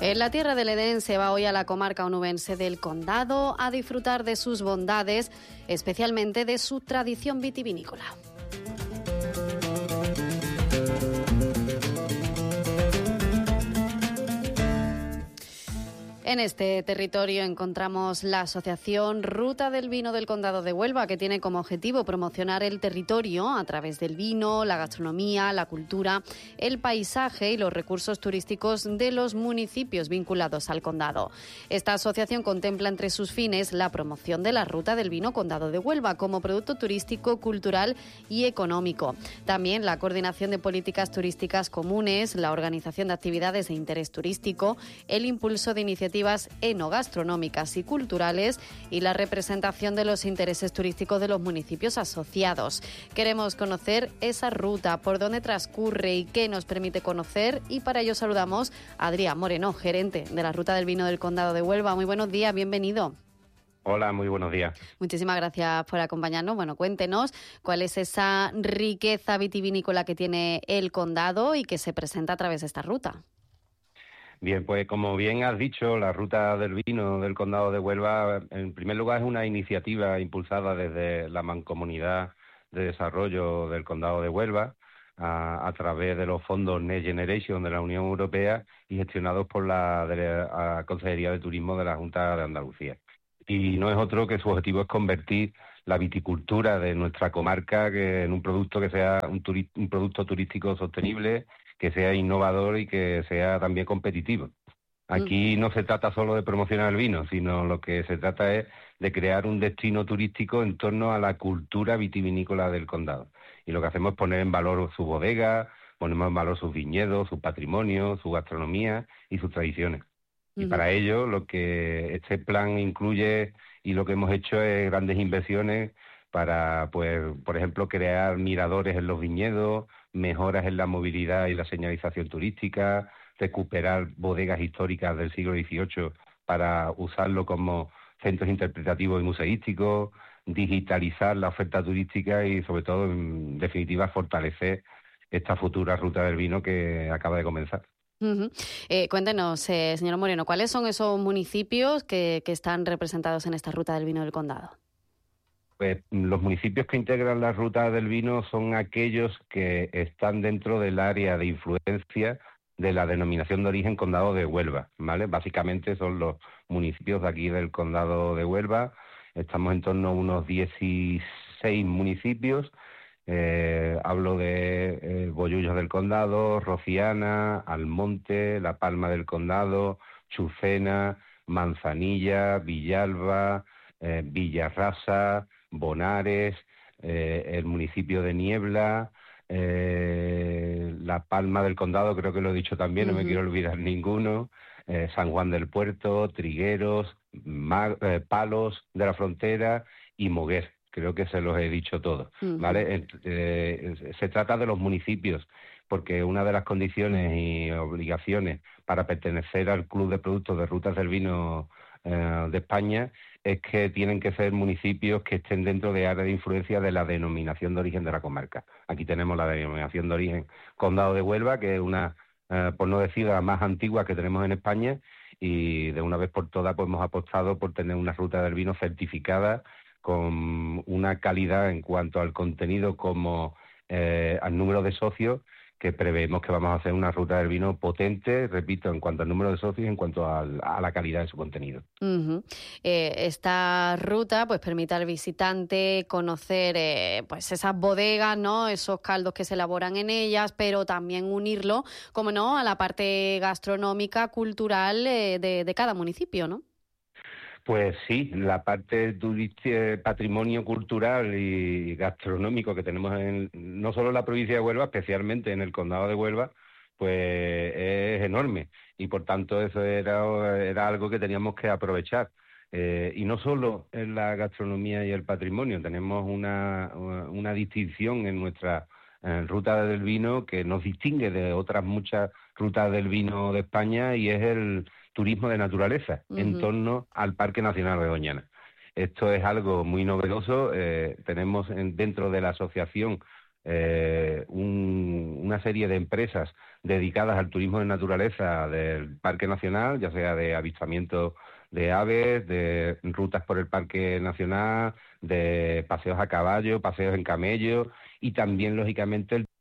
En la tierra del Edén se va hoy a la comarca onubense del Condado a disfrutar de sus bondades, especialmente de su tradición vitivinícola. En este territorio encontramos la asociación Ruta del Vino del Condado de Huelva, que tiene como objetivo promocionar el territorio a través del vino, la gastronomía, la cultura, el paisaje y los recursos turísticos de los municipios vinculados al condado. Esta asociación contempla entre sus fines la promoción de la Ruta del Vino Condado de Huelva como producto turístico, cultural y económico. También la coordinación de políticas turísticas comunes, la organización de actividades de interés turístico, el impulso de iniciativas enogastronómicas y culturales y la representación de los intereses turísticos de los municipios asociados. Queremos conocer esa ruta, por dónde transcurre y qué nos permite conocer, y para ello saludamos a Adrián Moreno, gerente de la Ruta del Vino del Condado de Huelva. Muy buenos días, bienvenido. Hola, muy buenos días. Muchísimas gracias por acompañarnos. Bueno, cuéntenos cuál es esa riqueza vitivinícola que tiene el condado y que se presenta a través de esta ruta. Bien, pues como bien has dicho, la Ruta del Vino del Condado de Huelva, en primer lugar, es una iniciativa impulsada desde la Mancomunidad de Desarrollo del Condado de Huelva a través de los fondos Next Generation de la Unión Europea y gestionados por la Consejería de Turismo de la Junta de Andalucía. Y no es otro que su objetivo es convertir la viticultura de nuestra comarca en un producto que sea un producto turístico sostenible, que sea innovador y que sea también competitivo. Aquí no se trata solo de promocionar el vino, sino lo que se trata es de crear un destino turístico en torno a la cultura vitivinícola del condado. Y lo que hacemos es poner en valor su bodega, ponemos en valor sus viñedos, su patrimonio, su gastronomía y sus tradiciones. Y para ello, lo que este plan incluye y lo que hemos hecho es grandes inversiones para, pues, por ejemplo, crear miradores en los viñedos, mejoras en la movilidad y la señalización turística, recuperar bodegas históricas del siglo XVIII para usarlo como centros interpretativos y museísticos, digitalizar la oferta turística y, sobre todo, en definitiva, fortalecer esta futura ruta del vino que acaba de comenzar. Cuéntenos, señor Moreno, ¿cuáles son esos municipios que están representados en esta Ruta del Vino del Condado? Pues los municipios que integran la Ruta del Vino son aquellos que están dentro del área de influencia de la denominación de origen Condado de Huelva, ¿vale? Básicamente son los municipios de aquí del Condado de Huelva. Estamos en torno a unos 16 municipios. Hablo de Bollullos del Condado, Rociana, Almonte, La Palma del Condado, Chucena, Manzanilla, Villalba, Villarrasa, Bonares, el municipio de Niebla, La Palma del Condado, creo que lo he dicho también, no me quiero olvidar ninguno, San Juan del Puerto, Trigueros, Palos de la Frontera y Moguer. Creo que se los he dicho todos, ¿vale? Se trata de los municipios, porque una de las condiciones y obligaciones para pertenecer al Club de Productos de Rutas del Vino de España es que tienen que ser municipios que estén dentro de área de influencia de la denominación de origen de la comarca. Aquí tenemos la denominación de origen Condado de Huelva, que es una, por no decir, la más antigua que tenemos en España, y de una vez por todas pues hemos apostado por tener una ruta del vino certificada con una calidad en cuanto al contenido como al número de socios, que preveemos que vamos a hacer una ruta del vino potente, repito, en cuanto al número de socios y en cuanto a la calidad de su contenido. Esta ruta pues permite al visitante conocer pues esas bodegas, ¿no? Esos caldos que se elaboran en ellas, pero también unirlo, como no, a la parte gastronómica, cultural de cada municipio, ¿no? Pues sí, la parte patrimonio cultural y gastronómico que tenemos no solo en la provincia de Huelva, especialmente en el Condado de Huelva, pues es enorme, y por tanto eso era algo que teníamos que aprovechar. Y no solo en la gastronomía y el patrimonio, tenemos una distinción en nuestra ruta del vino que nos distingue de otras muchas rutas del vino de España, y es el turismo de naturaleza en torno al Parque Nacional de Doñana. Esto es algo muy novedoso. Tenemos dentro de la asociación una serie de empresas dedicadas al turismo de naturaleza del Parque Nacional, ya sea de avistamiento de aves, de rutas por el Parque Nacional, de paseos a caballo, paseos en camello y también, lógicamente, el